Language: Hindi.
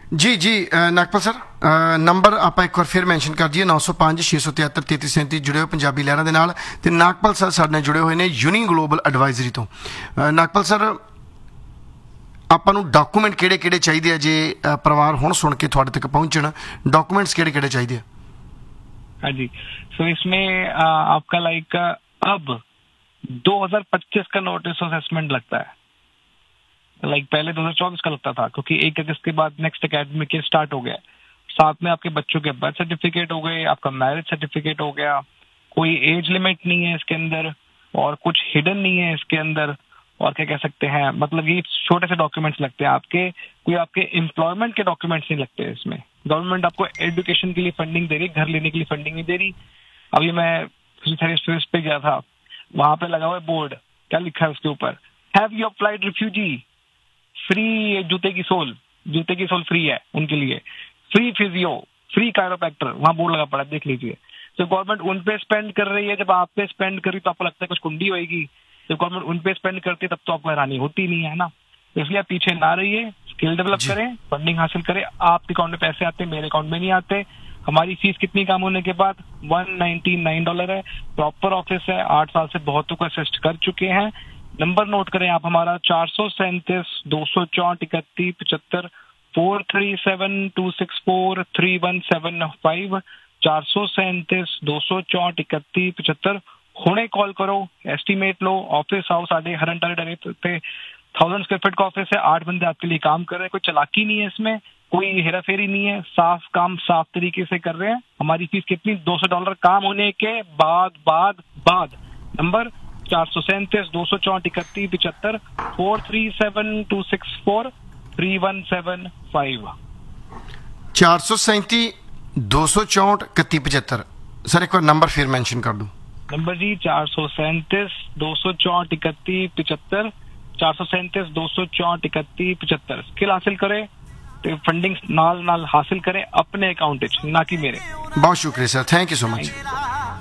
जी जी नागपाल सर, नंबर आप एक बार फिर मैंशन कर दिए 905 673 3337 जुड़े हो पंजाबी लहरां दे नाल ते नागपाल सर साडे नाल जुड़े हुए ने यूनी ग्लोबल एडवाइजरी तो। नागपाल सर, ਆਪਾਂ ਨੂੰ ਡਾਕੂਮੈਂਟ ਕਿਹੜੇ ਚਾਹੀਦੇ ਆ ਜੇ ਪਰਿਵਾਰ ਹੁਣ ਸੁਣ ਕੇ ਤੁਹਾਡੇ तक पहुंचण, डॉक्यूमेंट्स ਕਿਹੜੇ चाहिए? हाँ जी, सो इसमें आपका लाइक अब 2025 का नोटिस असेसमेंट लगता है। लाइक पहले 2024 का लगता था, क्योंकि 1 अगस्त के बाद नेक्स्ट एकेडमिक ईयर स्टार्ट हो गया। साथ में आपके बच्चों के बर्थ सर्टिफिकेट हो गए, आपका मैरिज सर्टिफिकेट हो गया, कोई एज लिमिट नहीं है इसके अंदर और कुछ हिडन नहीं है इसके अंदर। और क्या कह सकते हैं, मतलब ये छोटे से डॉक्यूमेंट्स लगते हैं आपके, कोई आपके एम्प्लॉयमेंट के डॉक्यूमेंट्स नहीं लगते इसमें। गवर्नमेंट आपको एजुकेशन के लिए फंडिंग दे रही, घर लेने के लिए फंडिंग नहीं दे रही। अभी मैं फिजियोथेरेपिस्ट पे गया था, वहां पे लगा हुआ है बोर्ड, क्या लिखा है उसके ऊपर, have you applied refugee, free जूते की सोल फ्री है उनके लिए, फ्री फिजियो, फ्री कायरोप्रैक्टर, वहां बोर्ड लगा पड़ा, देख लीजिए। तो गवर्नमेंट उन पे स्पेंड कर रही है, जब आप पे स्पेंड कर रही तो आपको लगता है कुछ कुंडी होगी। जब गवर्नमेंट उन पे स्पेंड करती है तब तो आपको हैरानी होती नहीं है ना। तो इसलिए आप पीछे ना रहिए, स्किल डेवलप करें, फंडिंग हासिल करें। आपके अकाउंट में पैसे आते हैं, मेरे अकाउंट में नहीं आते। हमारी फीस कितनी काम होने के बाद $199 है। प्रॉपर ऑफिस है, 8 साल से बहुतों को असिस्ट कर चुके हैं। नंबर नोट करें आप हमारा 437 264 31 75 437 264 3175 437 264 31 75। हुणे कॉल करो, एस्टीमेट लो, ऑफिस आओ। साढ़े हरंटारे डरे पे 1000 स्क्वायर फीट का ऑफिस है, 8 बंदे आपके लिए काम कर रहे हैं। कोई चालाकी नहीं है इसमें, कोई हेरा फेरी नहीं है, साफ काम साफ तरीके से कर रहे हैं। हमारी फीस कितनी, $200 काम होने के बाद। नंबर 437 264 31 75 437 264 3175 437 264 31 75। सर एक बार नंबर फिर मेंशन कर दूं। नंबर जी 437 264 31 75 437 264 31 75। स्किल हासिल करें तो फंडिंग नाल हासिल करें अपने अकाउंट ना कि मेरे। बहुत शुक्रिया sir, thank you so much.